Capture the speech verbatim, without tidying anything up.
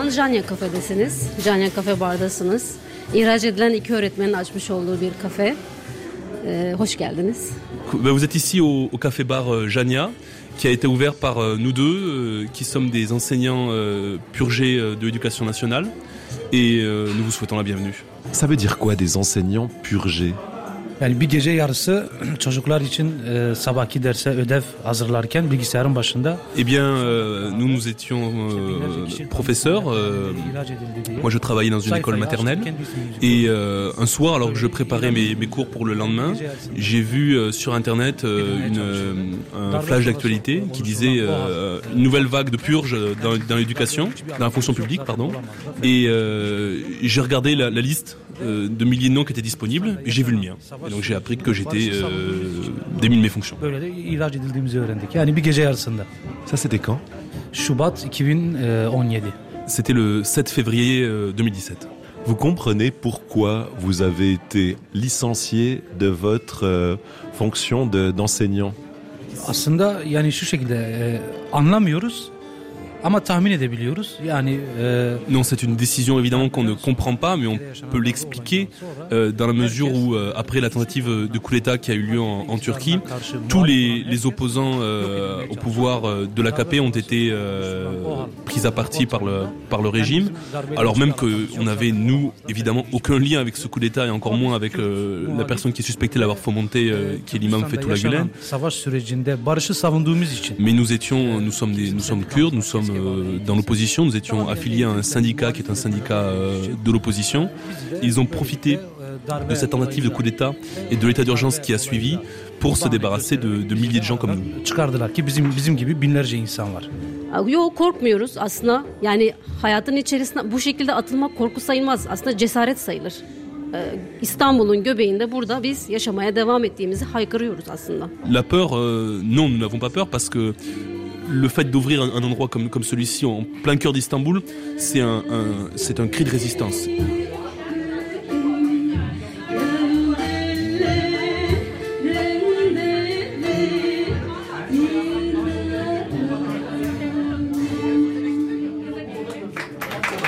an Janya Cafe'desiniz. Janya Cafe Bar'dasınız. İhraç edilen iki öğretmenin açmış olduğu bir kafe. Ee, hoş geldiniz. Vous êtes ici au, au café bar euh, Jania, qui a été ouvert par euh, nous deux, euh, qui sommes des enseignants euh, purgés euh, de l'éducation nationale, et euh, nous vous souhaitons la bienvenue. Ça veut dire quoi, des enseignants purgés? Yani bir gece yarısı çocuklar için e, sabahki derse ödev hazırlarken bilgisayarın başında. Eh bien, euh, nous nous étions euh, professeurs. Euh, moi, je travaillais dans une école maternelle, et euh, un soir, alors que je préparais mes, mes cours pour le lendemain, j'ai vu euh, sur Internet euh, une, euh, un flash d'actualité qui disait euh, une nouvelle vague de purge dans, dans l'éducation, dans la fonction publique, pardon. Et euh, j'ai regardé la, la liste euh, de milliers de noms qui étaient disponibles, et j'ai vu le mien. Et donc j'ai appris que j'étais euh, démis de mes fonctions. Böyle de ihraç edildiğimizi öğrendik. Yani bir gece yarısında. Ça, c'était quand? Şubat iki bin on yedi. C'était le sept février deux mille dix-sept. Vous comprenez pourquoi vous avez été licencié de votre euh, fonction de, d'enseignant? Aslında yani şu şekilde e, anlamıyoruz. Ama tahmin edebiliyoruz. Yani e... Non, c'est une décision évidemment qu'on ne comprend pas, mais on peut l'expliquer euh, dans la mesure où, euh, après la tentative de coup d'État qui a eu lieu en, en Turquie, tous les, les opposants euh, au pouvoir euh, de l'A K P ont été euh, pris à partie par le, par le régime, alors même qu'on n'avait, nous, évidemment, aucun lien avec ce coup d'État, et encore moins avec euh, la personne qui est suspectée de l'avoir fomenté, euh, qui est l'imam Fethullah Gülen. Mais nous étions, nous sommes, des, nous sommes Kurdes, nous sommes dans l'opposition, nous étions affiliés à un syndicat qui est un syndicat euh, de l'opposition. Ils ont profité de cette tentative de coup d'État et de l'état d'urgence qui a suivi pour se débarrasser de, de milliers de gens comme nous. Yok, korkmuyoruz aslında. Yani hayatın içerisinde bu şekilde atılmak korku sayılmaz. Aslında cesaret sayılır. İstanbul'un göbeğinde burada biz yaşamaya devam ettiğimizi haykırıyoruz aslında. La peur, euh, non, nous n'avons pas peur parce que le fait d'ouvrir un, un endroit comme, comme celui-ci en plein cœur d'Istanbul, c'est un, un, c'est un cri de résistance.